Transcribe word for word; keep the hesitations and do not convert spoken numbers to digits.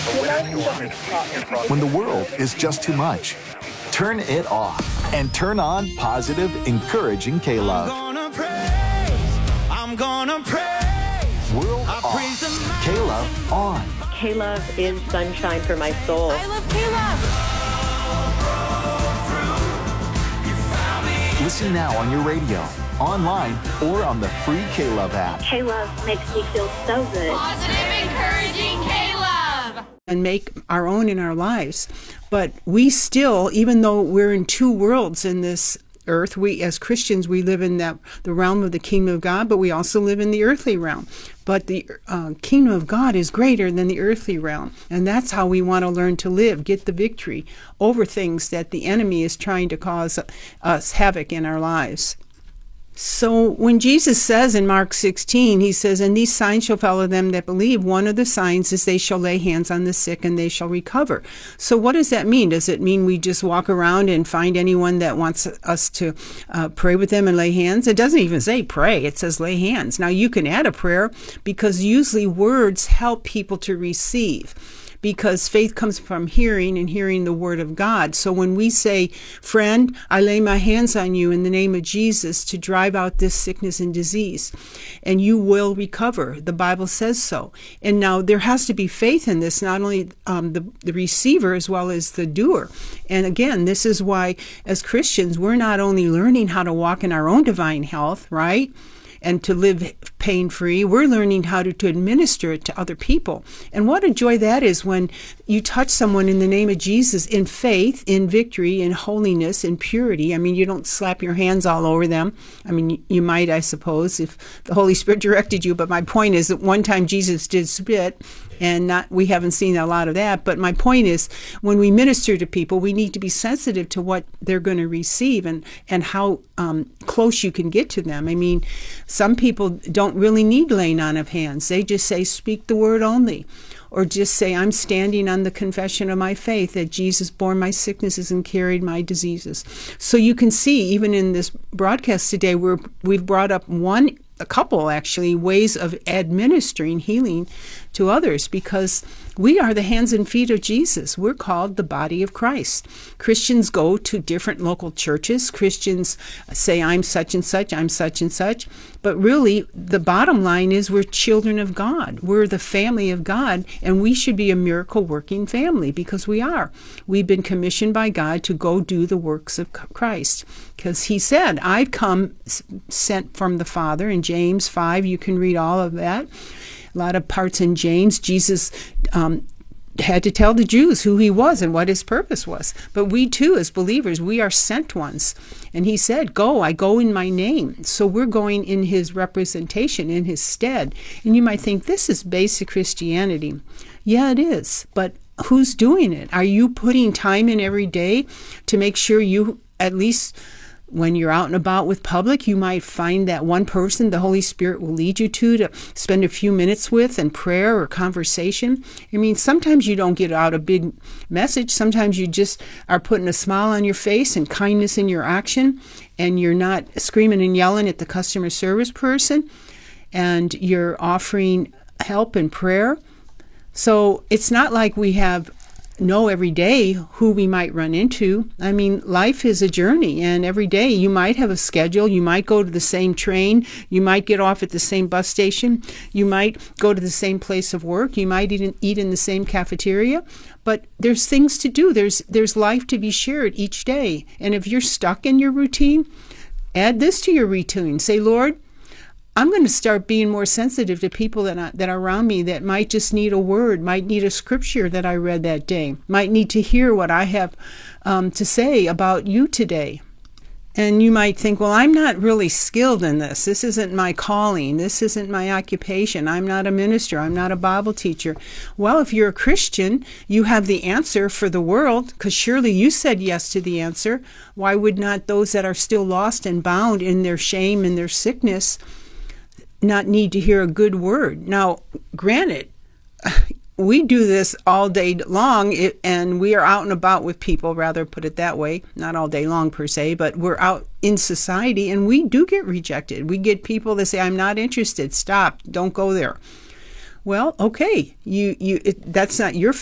When the world is just too much, turn it off and turn on positive, encouraging K-Love. I'm gonna praise, I'm gonna praise. World off, K-Love on. K-Love is sunshine for my soul. I love K-Love. Listen now on your radio, online, or on the free K-Love app. K-Love makes me feel so good. Positive, encouraging K-Love. And make our own in our lives. But we still, even though we're in two worlds in this earth, we as Christians, we live in that the realm of the kingdom of God, but we also live in the earthly realm. But the uh, kingdom of God is greater than the earthly realm. And that's how we want to learn to live, get the victory over things that the enemy is trying to cause us havoc in our lives. So when Jesus says in Mark sixteen, he says, and these signs shall follow them that believe. One of the signs is they shall lay hands on the sick and they shall recover. So what does that mean? Does it mean we just walk around and find anyone that wants us to uh, pray with them and lay hands? It doesn't even say pray. It says lay hands. Now you can add a prayer because usually words help people to receive. Because faith comes from hearing and hearing the word of God. So when we say, friend, I lay my hands on you in the name of Jesus to drive out this sickness and disease, and you will recover. The Bible says so. And now there has to be faith in this, not only um, the, the receiver as well as the doer. And again, this is why as Christians, we're not only learning how to walk in our own divine health, right? And to live pain-free, we're learning how to, to administer it to other people. And what a joy that is when you touch someone in the name of Jesus in faith, in victory, in holiness, in purity. I mean, you don't slap your hands all over them. I mean, you might, I suppose, if the Holy Spirit directed you. But my point is that one time Jesus did spit, and not we haven't seen a lot of that. But my point is, when we minister to people, we need to be sensitive to what they're going to receive and, and how um, close you can get to them. I mean, some people don't really need laying on of hands. They just say, speak the word only. Or just say, I'm standing on the confession of my faith that Jesus bore my sicknesses and carried my diseases. So you can see, even in this broadcast today, we're, we've brought up one, a couple actually, ways of administering healing to others, because we are the hands and feet of Jesus. We're called the body of Christ. Christians go to different local churches. Christians say, I'm such and such, I'm such and such. But really, the bottom line is we're children of God. We're the family of God, and we should be a miracle-working family, because we are. We've been commissioned by God to go do the works of Christ, because he said, I've come sent from the Father. In James five, you can read all of that. A lot of parts in James, Jesus um, had to tell the Jews who he was and what his purpose was. But we too, as believers, we are sent ones. And he said, go, I go in my name. So we're going in his representation, in his stead. And you might think, this is basic Christianity. Yeah, it is. But who's doing it? Are you putting time in every day to make sure you at least, when you're out and about with public, you might find that one person the Holy Spirit will lead you to to spend a few minutes with in prayer or conversation. I mean, sometimes you don't get out a big message. Sometimes you just are putting a smile on your face and kindness in your action, and you're not screaming and yelling at the customer service person, and you're offering help and prayer. So it's not like we have know every day who we might run into. I mean, life is a journey, and every day you might have a schedule. You might go to the same train. You might get off at the same bus station. You might go to the same place of work. You might eat in, eat in the same cafeteria. But there's things to do. There's there's life to be shared each day. And if you're stuck in your routine, add this to your routine. Say, Lord, I'm going to start being more sensitive to people that are, that are around me that might just need a word, might need a scripture that I read that day, might need to hear what I have um, to say about you today. And you might think, well, I'm not really skilled in this. This isn't my calling. This isn't my occupation. I'm not a minister. I'm not a Bible teacher. Well, if you're a Christian, you have the answer for the world, because surely you said yes to the answer. Why would not those that are still lost and bound in their shame and their sickness not need to hear a good word? Now, granted, we do this all day long, and we are out and about with people, rather put it that way, not all day long per se, but we're out in society, and we do get rejected. We get people that say, I'm not interested, stop, don't go there. Well, okay, you you it, that's not your